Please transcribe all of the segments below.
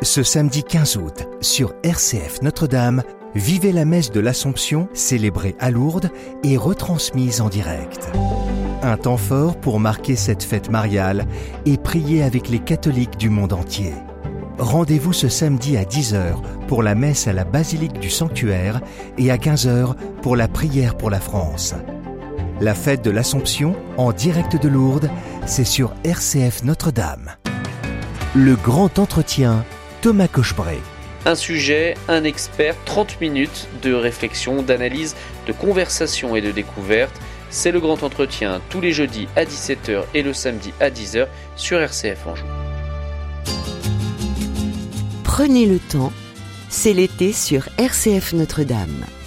Ce samedi 15 août, sur RCF Notre-Dame, vivez la messe de l'Assomption, célébrée à Lourdes et retransmise en direct. Un temps fort pour marquer cette fête mariale et prier avec les catholiques du monde entier. Rendez-vous ce samedi à 10h pour la messe à la basilique du Sanctuaire et à 15h pour la prière pour la France. La fête de l'Assomption, en direct de Lourdes, c'est sur RCF Notre-Dame. Le grand entretien, Thomas Cochebray. Un sujet, un expert, 30 minutes de réflexion, d'analyse, de conversation et de découverte. C'est le grand entretien tous les jeudis à 17h et le samedi à 10h sur RCF Anjou. Prenez le temps, c'est l'été sur RCF Notre-Dame.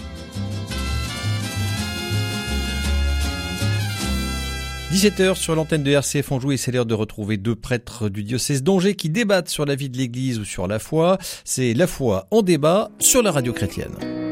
– 17h sur l'antenne de RCF Anjou et c'est l'heure de retrouver deux prêtres du diocèse d'Angers qui débattent sur la vie de l'Église ou sur la foi. C'est La foi en débat sur la radio chrétienne.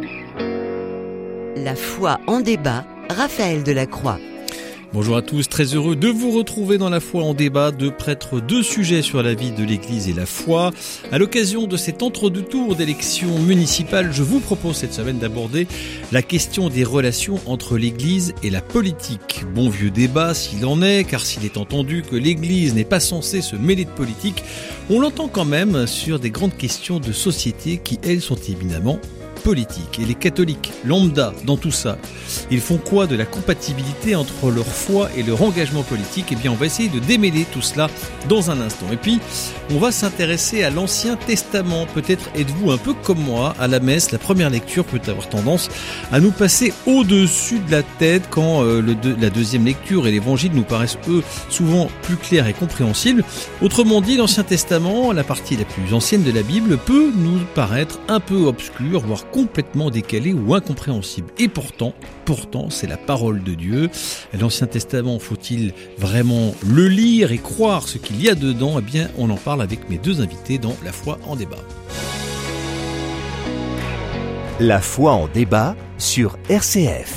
La foi en débat, Raphaël Delacroix. Bonjour à tous, très heureux de vous retrouver dans La foi en débat, deux prêtres, deux sujets sur la vie de l'Église et la foi. À l'occasion de cet entre-deux-tours d'élections municipales, je vous propose cette semaine d'aborder la question des relations entre l'Église et la politique. Bon vieux débat s'il en est, car s'il est entendu que l'Église n'est pas censée se mêler de politique, on l'entend quand même sur des grandes questions de société qui, elles, sont éminemment politique. Et les catholiques lambda dans tout ça, ils font quoi de la compatibilité entre leur foi et leur engagement politique? Eh bien, on va essayer de démêler tout cela dans un instant. Et puis, on va s'intéresser à l'Ancien Testament. Peut-être êtes-vous un peu comme moi, à la messe, la première lecture peut avoir tendance à nous passer au-dessus de la tête quand la deuxième lecture et l'Évangile nous paraissent, eux, souvent plus clairs et compréhensibles. Autrement dit, l'Ancien Testament, la partie la plus ancienne de la Bible, peut nous paraître un peu obscure, voire complètement décalé ou incompréhensible. Et pourtant, c'est la parole de Dieu. L'Ancien Testament, faut-il vraiment le lire et croire ce qu'il y a dedans? Eh bien, on en parle avec mes deux invités dans La foi en débat. La foi en débat sur RCF.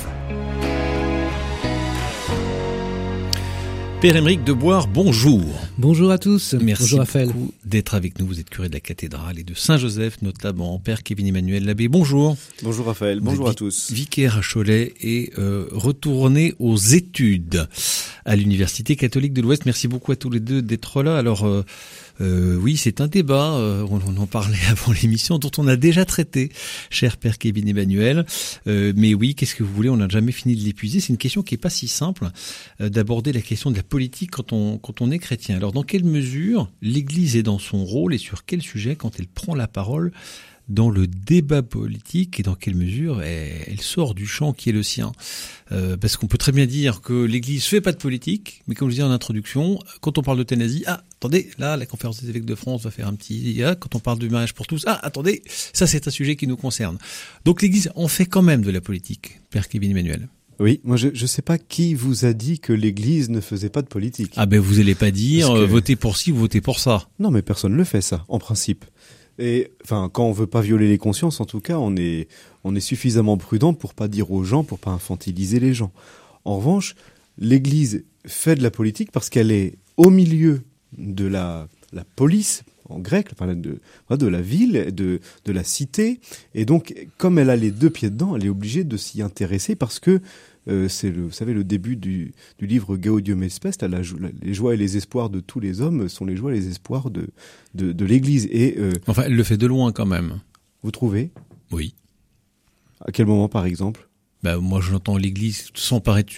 Père Aymeric Deboire, bonjour. Bonjour à tous. Merci bonjour Raphaël. Beaucoup d'être avec nous. Vous êtes curé de la cathédrale et de Saint-Joseph notamment. Père Kevin-Emmanuel Labbé, bonjour. Bonjour Raphaël, bonjour à tous. Vicaire à Cholet et retourné aux études à l'Université catholique de l'Ouest. Merci beaucoup à tous les deux d'être là. Alors oui, c'est un débat, on en parlait avant l'émission, dont on a déjà traité, cher Père Kevin-Emmanuel. Mais oui, qu'est-ce que vous voulez, on n'a jamais fini de l'épuiser. C'est une question qui est pas si simple d'aborder la question de la politique quand on est chrétien. Alors dans quelle mesure l'Église est dans son rôle et sur quel sujet quand elle prend la parole dans le débat politique et dans quelle mesure elle sort du champ qui est le sien. Parce qu'on peut très bien dire que l'Église fait pas de politique, mais comme je disais en introduction, quand on parle d'euthanasie, attendez, là, la conférence des évêques de France va faire un petit... quand on parle du mariage pour tous, attendez, ça c'est un sujet qui nous concerne. Donc l'Église en fait quand même de la politique, Père Kevin-Emmanuel. Oui, moi je sais pas qui vous a dit que l'Église ne faisait pas de politique. Vous allez pas dire votez pour ci ou votez pour ça. Non, mais personne le fait ça, en principe. Et enfin, quand on veut pas violer les consciences, en tout cas, on est suffisamment prudent pour pas dire aux gens, pour pas infantiliser les gens. En revanche, l'Église fait de la politique parce qu'elle est au milieu de la police, en grec, de la ville, de la cité, et donc comme elle a les deux pieds dedans, elle est obligée de s'y intéresser parce que c'est vous savez, le début du livre Gaudium et Spes, les joies et les espoirs de tous les hommes sont les joies et les espoirs de l'Église. Et enfin, elle le fait de loin quand même. Vous trouvez? Oui. À quel moment, par exemple? Moi, j'entends l'Église s'emparer